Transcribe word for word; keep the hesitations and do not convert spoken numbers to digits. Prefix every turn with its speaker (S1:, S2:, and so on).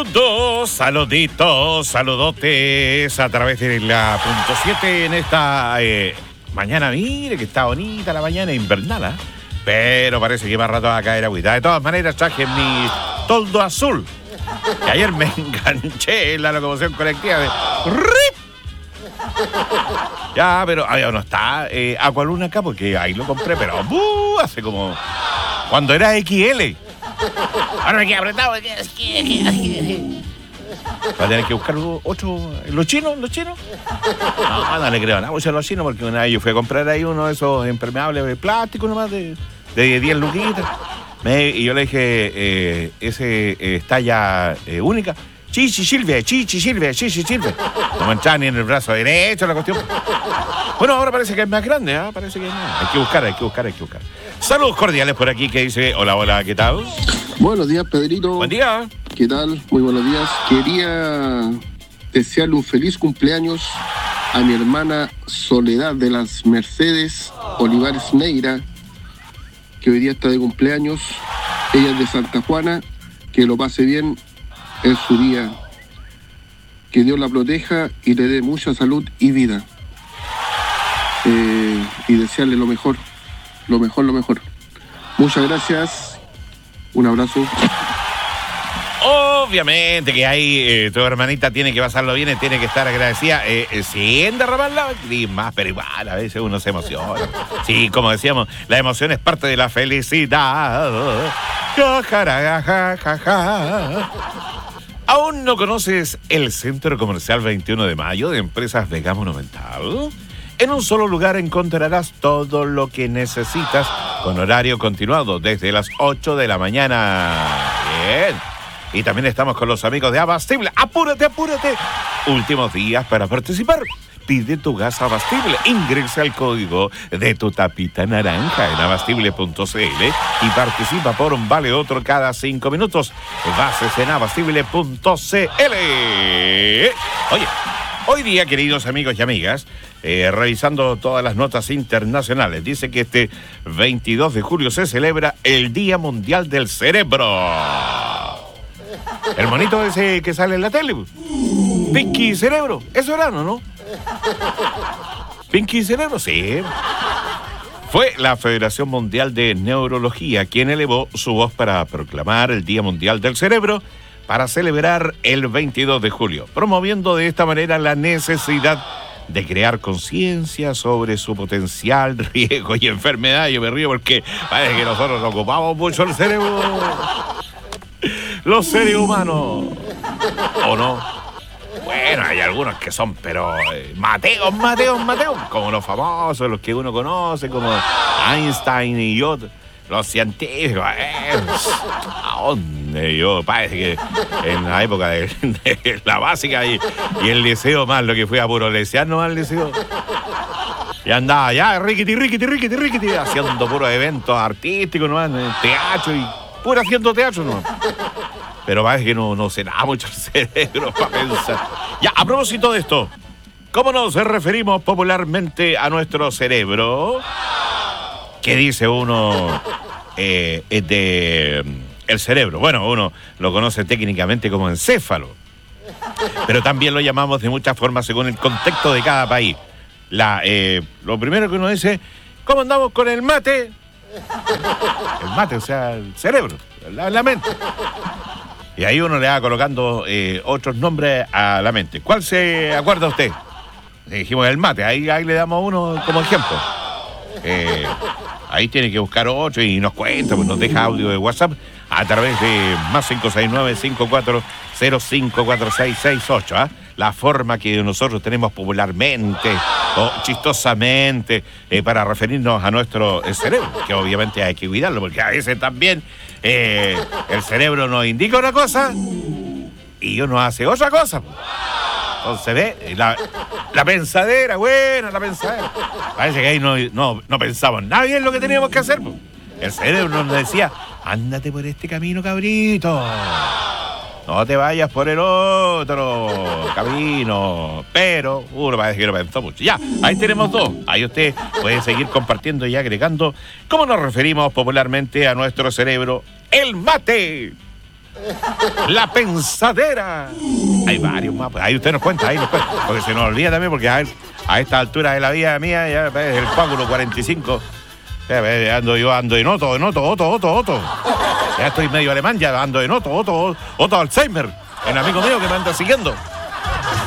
S1: Saludos, saluditos, saludotes a través de la punto siete en esta eh, mañana. Mire que está bonita la mañana invernal, ¿eh? Pero parece que más rato va a caer agüita. De todas maneras traje mi toldo azul, que ayer me enganché en la locomoción colectiva de ¡rip! Ya, pero ahí no está eh, Aqualuna acá porque ahí lo compré, pero uh, hace como cuando era equis ele. Ahora me queda apretado. Va a tener que buscar otro. ¿Los chinos? ¿Los chinos? No, no le creo nada a los chinos porque una vez yo fui a comprar ahí uno de esos impermeables de plástico nomás de, de diez luquitas. Me, y yo le dije, eh, ese eh, es talla eh, única. Chichi Silvia, Chichi Silvia, Chichi Silvia. No me entraba ni en el brazo derecho la cuestión. Bueno, ahora parece que es más grande, ¿eh? Parece que no. Hay que buscar, hay que buscar, hay que buscar. Saludos cordiales por aquí que dice, hola, hola, ¿qué tal?
S2: Buenos días, Pedrito.
S1: Buen día.
S2: ¿Qué tal? Muy buenos días. Quería desearle un feliz cumpleaños a mi hermana Soledad de las Mercedes Olivares Neira, que hoy día está de cumpleaños. Ella es de Santa Juana. Que lo pase bien en su día. Que Dios la proteja y le dé mucha salud y vida. Eh, y desearle lo mejor. Lo mejor, lo mejor. Muchas gracias. Un abrazo.
S1: Obviamente que ahí eh, tu hermanita tiene que pasarlo bien y tiene que estar agradecida eh, eh, sin derramar lágrimas, pero igual a veces uno se emociona. Sí, como decíamos, la emoción es parte de la felicidad. Ja, ja, ja, ja, ja. ¿Aún no conoces el Centro Comercial veintiuno de mayo de Empresas Vega Monumental? En un solo lugar encontrarás todo lo que necesitas con horario continuado desde las ocho de la mañana. Bien. Y también estamos con los amigos de Abastible. ¡Apúrate, apúrate! Últimos días para participar. Pide tu gas Abastible. Ingresa el código de tu tapita naranja en abastible punto c l y participa por un vale otro cada cinco minutos. Bases en abastible punto c l. Oye, hoy día, queridos amigos y amigas, eh, revisando todas las notas internacionales, dice que este veintidós de julio se celebra el Día Mundial del Cerebro. El monito ese que sale en la tele. Pinky Cerebro. Eso era, ¿no? ¿no? Pinky Cerebro, sí. Fue la Federación Mundial de Neurología quien elevó su voz para proclamar el Día Mundial del Cerebro para celebrar el veintidós de julio, promoviendo de esta manera la necesidad de crear conciencia sobre su potencial riesgo y enfermedad. Yo me río porque parece que nosotros nos ocupamos mucho el cerebro. Los seres humanos. ¿O no? Bueno, hay algunos que son, pero eh, Mateos, Mateos, Mateos, como los famosos, los que uno conoce, como Einstein y otros, los científicos. Eh, ¿A dónde? Yo parece que en la época de, de la básica y, y el liceo más, lo que fui a puro lesear al liceo. Y andaba ya, riquiti, riquiti, riquiti, riquiti, haciendo puros eventos artísticos, ¿no? En teatro y puro haciendo teatro, ¿no? Pero parece que no, no se da mucho el cerebro para pensar. Ya, a propósito de esto, ¿cómo nos referimos popularmente a nuestro cerebro? ¿Qué dice uno eh, de el cerebro? Bueno, uno lo conoce técnicamente como encéfalo, pero también lo llamamos de muchas formas según el contexto de cada país. La, eh, lo primero que uno dice, ¿cómo andamos con el mate? El mate, o sea, el cerebro, la, la mente. Y ahí uno le va colocando eh, otros nombres a la mente. ¿Cuál se acuerda usted? Le dijimos el mate, ahí, ahí le damos uno como ejemplo. Eh, ahí tiene que buscar otro y nos cuenta, pues nos deja audio de WhatsApp a través de más cinco seis nueve, cinco cuatro cero, cinco cuatro seis seis ocho. ¿eh? La forma que nosotros tenemos popularmente o chistosamente eh, para referirnos a nuestro eh, cerebro, que obviamente hay que cuidarlo, porque a veces también eh, el cerebro nos indica una cosa y uno hace otra cosa. Entonces, ve, la, la pensadera, buena la pensadera. Parece que ahí no, no, no pensamos nada bien lo que teníamos que hacer. El cerebro nos decía, ándate por este camino, cabrito. No te vayas por el otro camino. Pero uno parece que lo pensó mucho. Ya, ahí tenemos dos. Ahí usted puede seguir compartiendo y agregando cómo nos referimos popularmente a nuestro cerebro. ¡El mate! La Pensadera. Hay varios más. Ahí usted nos cuenta, ahí nos cuenta. Porque se nos olvida también, porque a, a esta altura de la vida mía, ya es el coágulo cuarenta y cinco. Ya, ya ando yo ando en Otto, en Otto, Otto, Otto, Otto. Ya estoy medio alemán, ya ando en Otto, Otto, Otto Alzheimer. El amigo mío que me anda siguiendo.